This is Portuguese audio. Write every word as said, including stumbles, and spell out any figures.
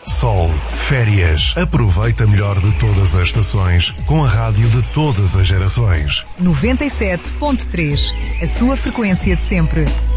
sol, férias. Aproveita melhor de todas as estações com a rádio de todas as gerações. noventa e sete ponto três, a sua frequência de sempre.